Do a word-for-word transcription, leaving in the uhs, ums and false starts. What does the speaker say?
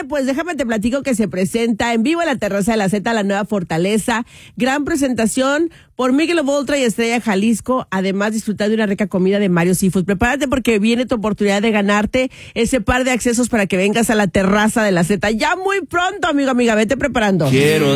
pues déjame te platico que se presenta en vivo en la terraza de la Z, la nueva Fortaleza. Gran presentación por Miguel Voltra y Estrella Jalisco. Además, disfrutar de una rica comida de Mario Seafood. Prepárate porque viene tu oportunidad de ganarte ese par de accesos para que vengas a la terraza de la Z. Ya muy pronto, amigo, amiga, vete preparando. Quiero